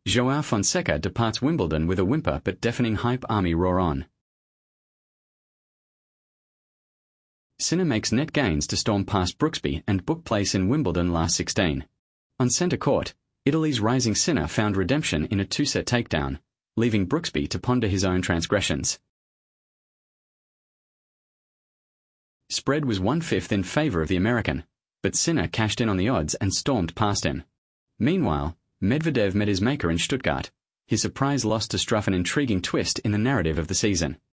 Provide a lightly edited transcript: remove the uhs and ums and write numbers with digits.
Joao Fonseca departs Wimbledon with a whimper but deafening hype army roar on. Sinner makes net gains to storm past Brooksby and book place in Wimbledon last 16. On centre court, Italy's rising Sinner found redemption in a 2-set takedown, leaving Brooksby to ponder his own transgressions. Spread was 1/5 in favour of the American, but Sinner cashed in on the odds and stormed past him. Meanwhile, Medvedev met his maker in Stuttgart. His surprise loss to Struff an intriguing twist in the narrative of the season.